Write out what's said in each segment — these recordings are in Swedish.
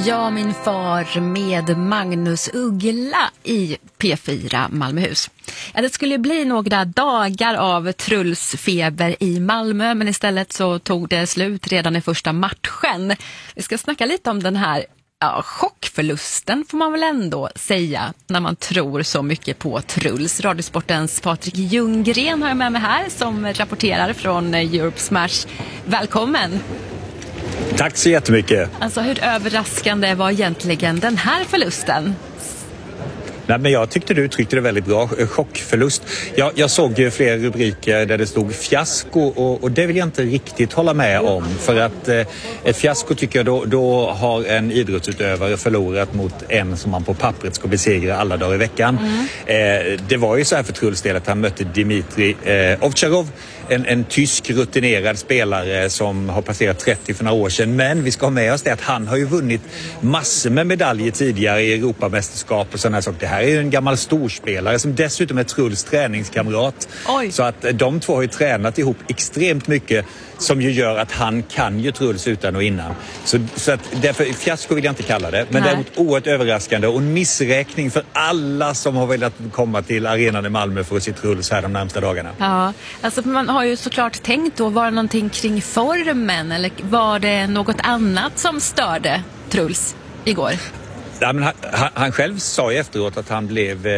Jag, min far med Magnus Uggla i P4 Malmöhus. Ja, det skulle bli några dagar av Truls-feber i Malmö, men istället så tog det slut redan i första matchen. Vi ska snacka lite om den här chockförlusten får man väl ändå säga när man tror så mycket på Truls. Radiosportens Patrik Ljunggren har jag med mig här som rapporterar från Europe Smash. Välkommen! Tack så jättemycket. Alltså hur överraskande var egentligen den här förlusten? Nej, men jag tyckte du uttryckte det väldigt bra. Chockförlust. Jag såg ju fler rubriker där det stod fiasko och det vill jag inte riktigt hålla med om. För att ett fiasko tycker jag då har en idrottsutövare förlorat mot en som man på pappret ska besegra alla dagar i veckan. Det var ju så här för Truls del att han mötte Dmitri Ovtcharov, en tysk rutinerad spelare som har passerat 30 för några år sedan. Men vi ska ha med oss det att han har ju vunnit massor med medaljer tidigare i Europamästerskap och sådana saker. Det här är ju en gammal storspelare som dessutom är Truls träningskamrat. Oj. Så att de två har ju tränat ihop extremt mycket som ju gör att han kan ju Truls utan och innan. Så att därför fiasko vill jag inte kalla det. Men däremot oerhört överraskande och en missräkning för alla som har velat komma till arenan i Malmö för att se Truls här de närmsta dagarna. Ja, alltså man har ju såklart tänkt då, var det någonting kring formen eller var det något annat som störde Truls igår? Ja, men han själv sa ju efteråt att han blev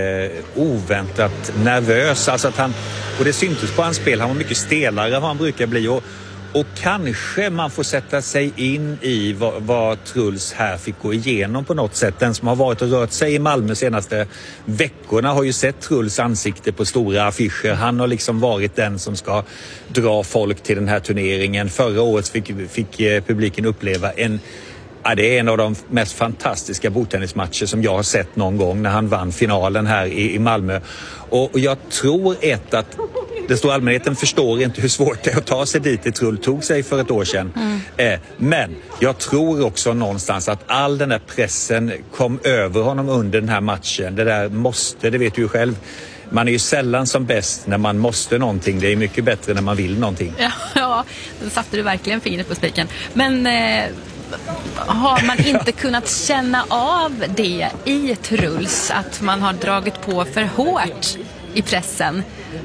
oväntat nervös. Alltså att och det syntes på hans spel. Han var mycket stelare än vad han brukar bli. Och kanske man får sätta sig in i vad Truls här fick gå igenom på något sätt. Den som har varit och rört sig i Malmö senaste veckorna har ju sett Truls ansikte på stora affischer. Han har liksom varit den som ska dra folk till den här turneringen. Förra året fick publiken uppleva det är en av de mest fantastiska bordtennismatcher som jag har sett någon gång när han vann finalen här i Malmö. Och jag tror att den stora allmänheten förstår inte hur svårt det är att ta sig dit i Truls tog sig för ett år sedan. Men jag tror också någonstans att all den där pressen kom över honom under den här matchen. Det vet du ju själv. Man är ju sällan som bäst när man måste någonting. Det är mycket bättre när man vill någonting. Ja, då satte du verkligen fingret på spiken. Men har man inte kunnat känna av det i Truls att man har dragit på för hårt i pressen?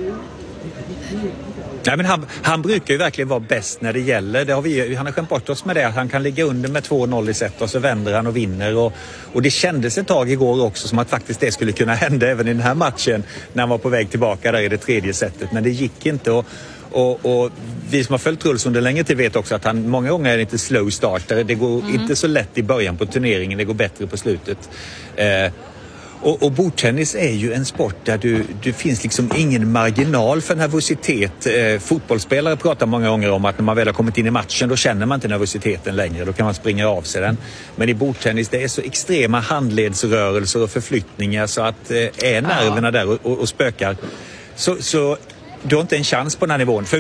Nej, men han brukar ju verkligen vara bäst när det gäller. Han har skämt bort oss med det. Han kan ligga under med 2-0 i set och så vänder han och vinner. Och det kändes ett tag igår också som att faktiskt det skulle kunna hända även i den här matchen när han var på väg tillbaka där i det tredje setet. Men det gick inte och vi som har följt Truls under längre tid vet också att han många gånger är lite slow starter. Det går inte så lätt i början på turneringen, det går bättre på slutet. Och bordtennis är ju en sport där det finns liksom ingen marginal för nervositet. Fotbollsspelare pratar många gånger om att när man väl har kommit in i matchen då känner man inte nervositeten längre. Då kan man springa av sig den. Men i bordtennis det är så extrema handledsrörelser och förflyttningar så att är nerverna där och spökar så du har inte en chans på den här nivån. För